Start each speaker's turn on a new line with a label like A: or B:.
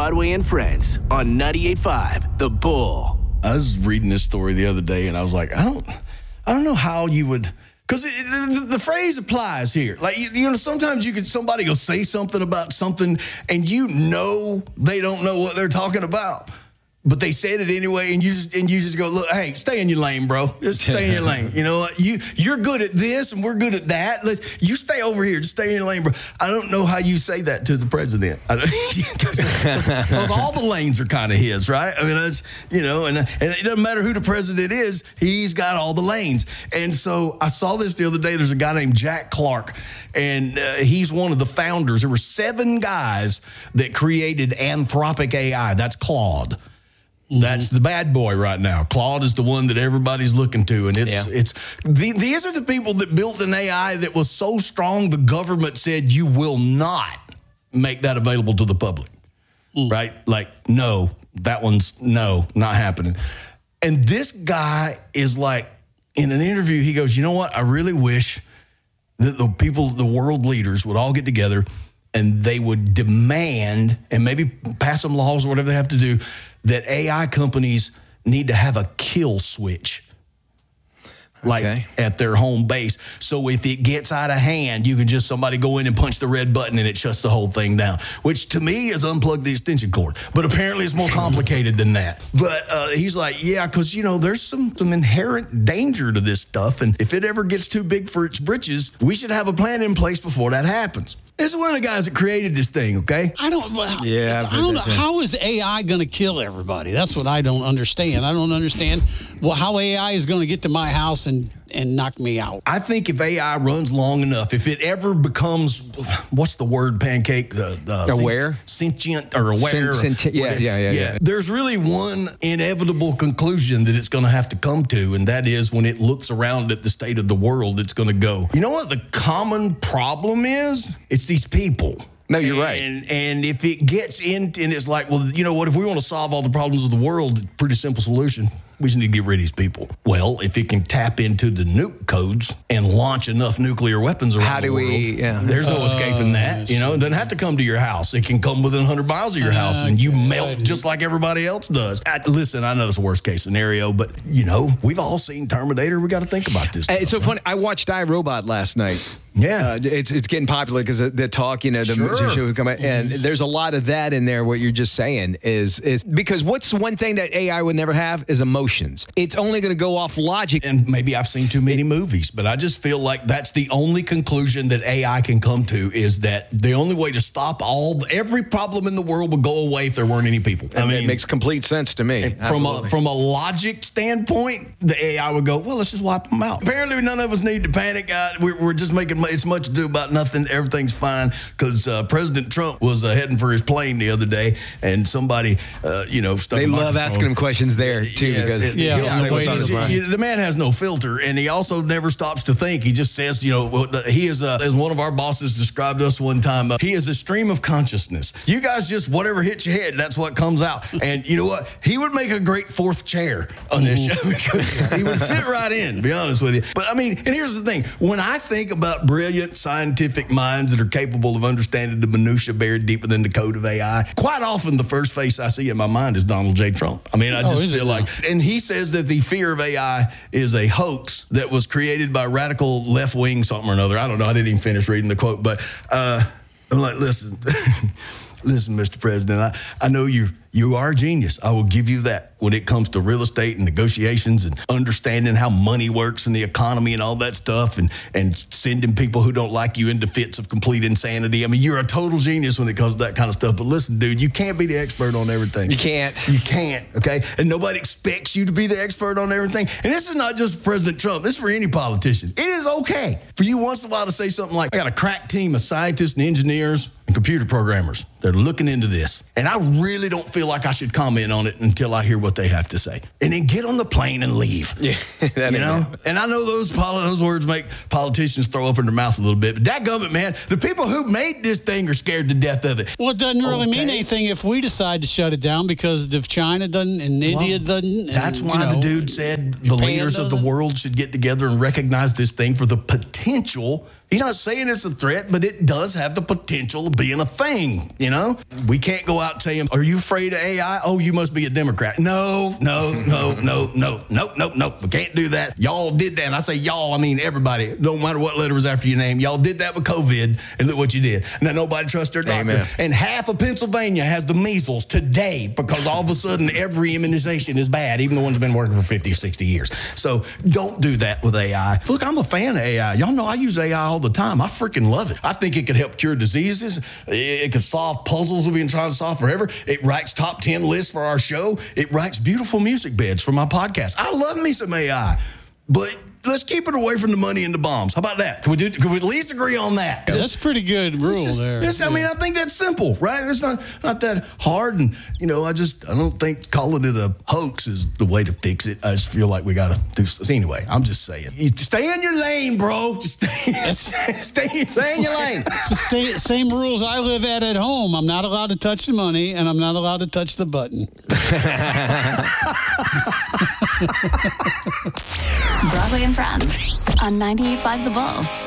A: Broadway and Friends on 98.5 The Bull.
B: I was reading this story the other day, and I was like, I don't know how you would, because the phrase applies here. Like, sometimes somebody will say something about something, and they don't know what they're talking about. But they said it anyway, and you just go, look, hey, stay in your lane, bro. Just stay in your lane. You know what? You're good at this, and we're good at that. You stay over here. Just stay in your lane, bro. I don't know how you say that to the president, because all the lanes are kind of his, right? I mean, that's and it doesn't matter who the president is. He's got all the lanes. And so I saw this the other day. There's a guy named Jack Clark, and he's one of the founders. There were 7 guys that created Anthropic AI. That's Claude. That's the bad boy right now. Claude is the one that everybody's looking to, and these are the people that built an AI that was so strong the government said you will not make that available to the public, right? Like, no, that one's not happening. And this guy is like, in an interview, he goes, you know what? I really wish that the world leaders would all get together and they would demand and maybe pass some laws or whatever they have to do that AI companies need to have a kill switch, like at their home base. So if it gets out of hand, you can just somebody go in and punch the red button and it shuts the whole thing down, which to me is unplug the extension cord. But apparently it's more complicated than that. But he's like, yeah, because, there's some inherent danger to this stuff. And if it ever gets too big for its britches, we should have a plan in place before that happens. This is one of the guys that created this thing, okay?
C: I don't know. How is AI going to kill everybody? That's what I don't understand. I don't understand how AI is going to get to my house and knock me out.
B: I think if AI runs long enough, if it ever becomes, what's the word, Pancake?
D: Aware?
B: Sentient or aware.
D: Yeah.
B: There's really one inevitable conclusion that it's going to have to come to, and that is when it looks around at the state of the world, it's going to go, you know what the common problem is? It's these people.
D: No, you're right.
B: And if it gets in, and it's like, well, you know what? If we want to solve all the problems of the world, pretty simple solution. We just need to get rid of these people. Well, if it can tap into the nuke codes and launch enough nuclear weapons around the world, there's no escaping that. It doesn't have to come to your house. It can come within 100 miles of your house, and you melt just like everybody else does. Listen, I know it's a worst case scenario, but, we've all seen Terminator. We got to think about this.
D: It's so funny. I watched iRobot last night.
B: Yeah.
D: It's getting popular because the talk, the show come out, and there's a lot of that in there. What you're just saying is because what's one thing that AI would never have is emotions. It's only going to go off logic.
B: And maybe I've seen too many movies, but I just feel like that's the only conclusion that AI can come to, is that the only way to stop every problem in the world would go away if there weren't any people.
D: It makes complete sense to me.
B: From a logic standpoint, the AI would go, well, let's just wipe them out. Apparently, none of us need to panic. We're just making it's much ado about nothing. Everything's fine, because President Trump was heading for his plane the other day, and somebody, stuck.
D: They love asking him questions there too, because
B: the man has no filter, and he also never stops to think. He just says, he is, as one of our bosses described us one time, he is a stream of consciousness. You guys just, whatever hits your head, that's what comes out. And you know what? He would make a great fourth chair on this show, because he would fit right in, to be honest with you. But and here's the thing. When I think about brilliant scientific minds that are capable of understanding the minutia buried deep within the code of AI, quite often the first face I see in my mind is Donald J. Trump. I just feel like, and he says that the fear of AI is a hoax that was created by radical left wing something or another. I don't know. I didn't even finish reading the quote, but I'm like, listen, Mr. President, I know you are a genius. I will give you that when it comes to real estate and negotiations and understanding how money works and the economy and all that stuff, and sending people who don't like you into fits of complete insanity. You're a total genius when it comes to that kind of stuff. But listen, dude, you can't be the expert on everything.
D: You can't.
B: You can't, okay? And nobody expects you to be the expert on everything. And this is not just for President Trump. This is for any politician. It is okay for you once in a while to say something like, I got a crack team of scientists and engineers and computer programmers. They're looking into this. And I really don't feel like I should comment on it until I hear what they have to say. And then get on the plane and leave.
D: Yeah.
B: And I know those words make politicians throw up in their mouth a little bit. But dadgummit, man, the people who made this thing are scared to death of it.
C: Well, it doesn't really mean anything if we decide to shut it down, because if China doesn't and India doesn't.
B: That's why the dude said the leaders of the world should get together and recognize this thing for the potential He's not saying it's a threat, but it does have the potential of being a thing, you know? We can't go out and say, are you afraid of AI? Oh, you must be a Democrat. No. We can't do that. Y'all did that. And I say y'all, I mean everybody. No matter what letter was after your name. Y'all did that with COVID, and look what you did. Now nobody trusts their doctor.
D: Amen.
B: And half of Pennsylvania has the measles today because all of a sudden every immunization is bad, even the ones that have been working for 50 or 60 years. So don't do that with AI. Look, I'm a fan of AI. Y'all know I use AI all the time. I freaking love it. I think it could help cure diseases. It could solve puzzles we've been trying to solve forever. It writes top 10 lists for our show. It writes beautiful music beds for my podcast. I love me some AI, but let's keep it away from the money and the bombs. How about that? Can we at least agree on that?
C: That's a pretty good rule there.
B: I mean, I think that's simple, right? It's not that hard. And, you know, I don't think calling it a hoax is the way to fix it. I just feel like we got to do so. Anyway, I'm just saying. You stay in your lane, bro. Just stay in your lane.
C: It's the same rules I live at home. I'm not allowed to touch the money, and I'm not allowed to touch the button.
E: Broadway and Friends on 98.5 The Bull.